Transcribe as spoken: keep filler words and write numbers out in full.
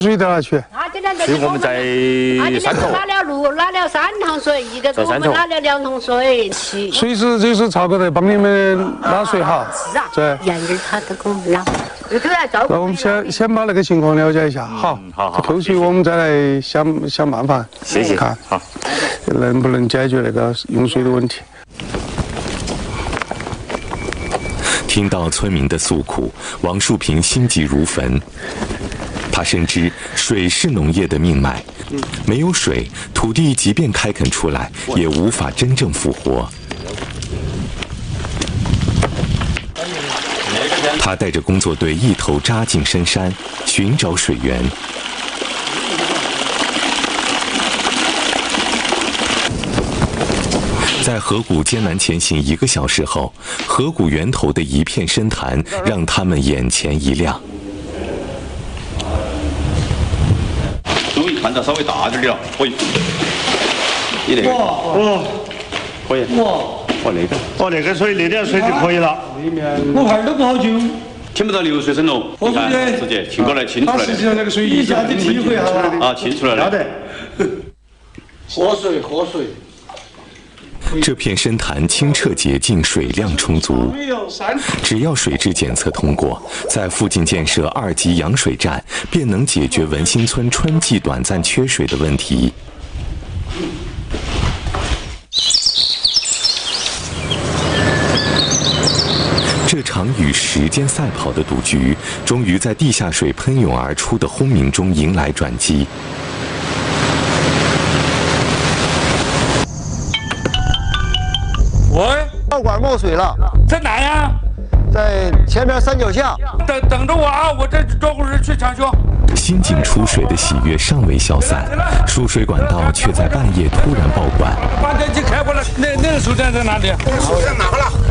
水到哪去？ 所以我们在山头拉了路，拉了三趟水，一个给我们拉了两桶水。 水是就是曹哥在帮你们拉水哈。 是啊。 对。 燕儿他都给我们拉，这都要照顾。 那我们先先把那个情况了解一下，好。 好好。 后续我们再来想想办法。 谢谢。 看好， 能不能解决那个用水的问题。 听到村民的诉苦，王树平心急如焚。他深知水是农业的命脉，没有水，土地即便开垦出来，也无法真正复活。他带着工作队一头扎进深山，寻找水源。 在河谷艰难前行一个小时后，河谷源头的一片深潭让他们眼前一亮。 终于看到稍微大点的了，可以。你那个， 哦， 可以。 哇， 哦那个， 哦那个水那点水就可以了。我看都不好救。 听不到流水声喽。你看，直接听过来，清出来实际上那个水一下子体会下来啊，清出来了。 晓得。喝水，喝水。 这片深潭清澈洁净，水量充足。只要水质检测通过，在附近建设二级养水站，便能解决文兴村春季短暂缺水的问题。这场与时间赛跑的赌局，终于在地下水喷涌而出的轰鸣中迎来转机。 喂， 道管没水了， 在哪呀？ 在前面山脚下。 等等着我啊，我这招呼人去抢修。 新井出水的喜悦尚未消散，输水管道却在半夜突然爆管。 把电机开过来，那那个手电在哪里？ 手电拿了。